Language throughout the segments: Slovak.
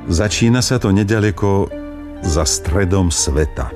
Začína sa to neďaleko za stredom sveta.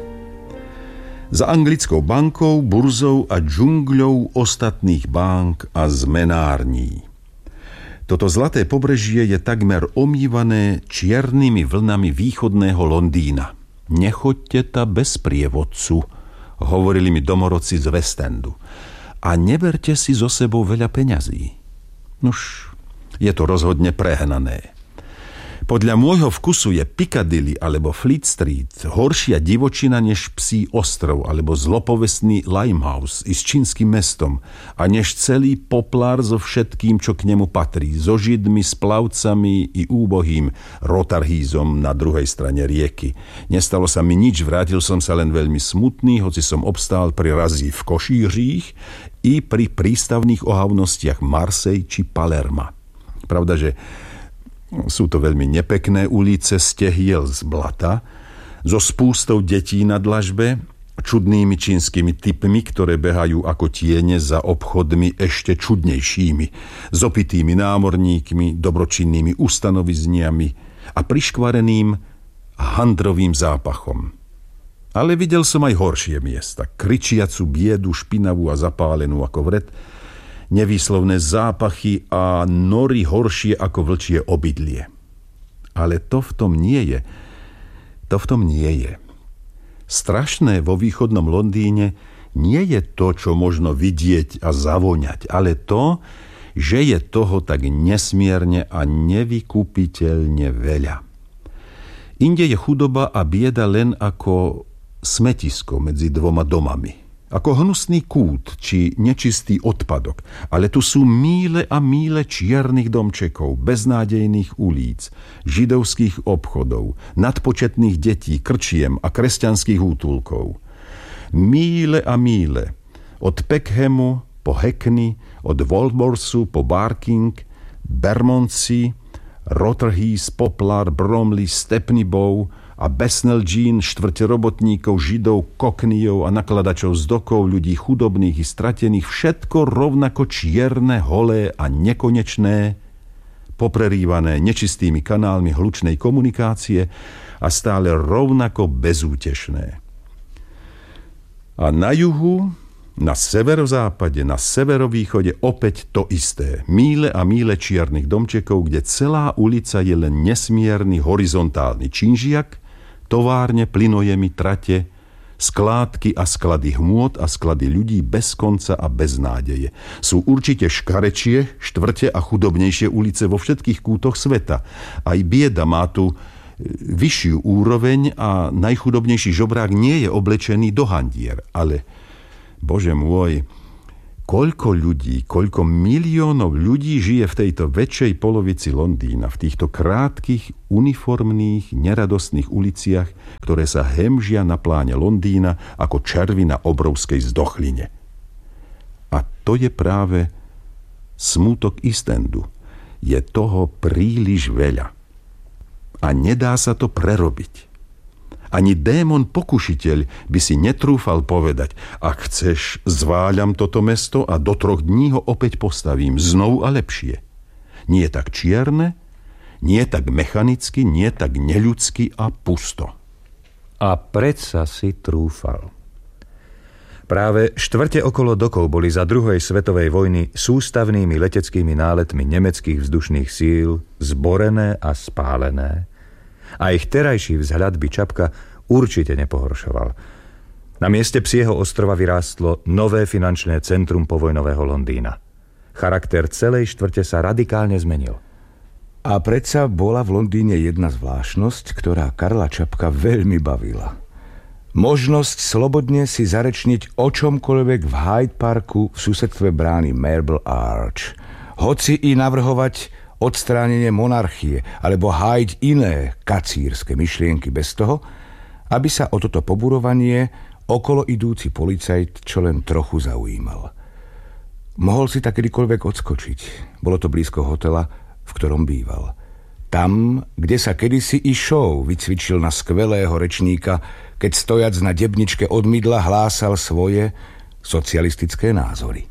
Za anglickou bankou, burzou a džungľou ostatných bank a zmenární. Toto zlaté pobrežie je takmer omývané čiernymi vlnami východného Londýna. Nechoďte ta bez prievodcu, hovorili mi domorodci z West Endu. A neberte si so sebou veľa peňazí. Nuž, je to rozhodne prehnané. Podľa môjho vkusu je Piccadilly alebo Fleet Street horšia divočina než Psí ostrov alebo zlopovestný Limehouse i s čínskym mestom a než celý Poplár so všetkým, čo k nemu patrí, so židmi, s plavcami i úbohým Rotarhízom na druhej strane rieky. Nestalo sa mi nič, vrátil som sa len veľmi smutný, hoci som obstál pri razí v Košířích i pri prístavných ohavnostiach Marseille či Palerma. Pravda, že sú to veľmi nepekné ulice z tehiel z blata, so spústou detí na dlažbe, čudnými čínskymi typmi, ktoré behajú ako tiene za obchodmi ešte čudnejšími, s opitými námorníkmi, dobročinnými ustanovizniami a priškvareným handrovým zápachom. Ale videl som aj horšie miesta, kričiacu biedu, špinavú a zapálenú ako vred, nevýslovné zápachy a nory horšie ako vlčie obydlie. Ale to v tom nie je. To v tom nie je. Strašné vo východnom Londýne nie je to, čo možno vidieť a zavoňať, ale to, že je toho tak nesmierne a nevykupiteľne veľa. Inde je chudoba a bieda len ako smetisko medzi dvoma domami. Ako hnusný kút či nečistý odpadok, ale tu sú míle a míle čiernych domčekov, beznádejných ulíc, židovských obchodov, nadpočetných detí, krčiem a kresťanských útulkov. Míle a míle, od Peckhemu po Hackney, od Walworthu po Barking, Bermondsey, Rotherhithe, Poplar, Bromley, Stepney Bow a Bethnal Green, štvrte robotníkov, židov, koknijov a nakladačov z dokov, ľudí chudobných i stratených, všetko rovnako čierne, holé a nekonečné, poprerývané nečistými kanálmi hlučnej komunikácie a stále rovnako bezútešné. A na juhu, na severozápade, na severovýchode opäť to isté. Míle a míle čiernych domčekov, kde celá ulica je len nesmierny horizontálny činžiak, továrne, plynojemy, trate, skládky a sklady hmôt a sklady ľudí bez konca a bez nádeje. Sú určite škarečie, štvrte a chudobnejšie ulice vo všetkých kútoch sveta. Aj bieda má tu vyššiu úroveň a najchudobnejší žobrák nie je oblečený do handier. Ale, Bože môj, koľko ľudí, koľko miliónov ľudí žije v tejto väčšej polovici Londýna, v týchto krátkych, uniformných, neradostných uliciach, ktoré sa hemžia na pláne Londýna ako červy na obrovskej zdochline. A to je práve smútok East Endu. Je toho príliš veľa. A nedá sa to prerobiť. Ani démon pokušiteľ by si netrúfal povedať: ak chceš, zváľam toto mesto a do 3 dní ho opäť postavím, znovu a lepšie. Nie tak čierne, nie tak mechanicky, nie tak neľudsky a pusto. A predsa si trúfal. Práve štvrte okolo dokov boli za druhej svetovej vojny sústavnými leteckými náletmi nemeckých vzdušných síl zborené a spálené. A ich terajší vzhľad by Čapka určite nepohoršoval. Na mieste Psieho ostrova vyrástlo nové finančné centrum povojnového Londýna. Charakter celej štvrte sa radikálne zmenil. A predsa bola v Londýne jedna zvláštnosť, ktorá Karla Čapka veľmi bavila. Možnosť slobodne si zarečniť o čomkoľvek v Hyde Parku v susedstve brány Marble Arch. Hoci i navrhovať odstránenie monarchie alebo hájiť iné kacírske myšlienky bez toho, aby sa o toto poburovanie okolo idúci policajt čo len trochu zaujímal. Mohol si tak kedykoľvek odskočiť. Bolo to blízko hotela, v ktorom býval. Tam, kde sa kedysi i Shaw vycvičil na skvelého rečníka, keď stojac na debničke od mydla hlásal svoje socialistické názory.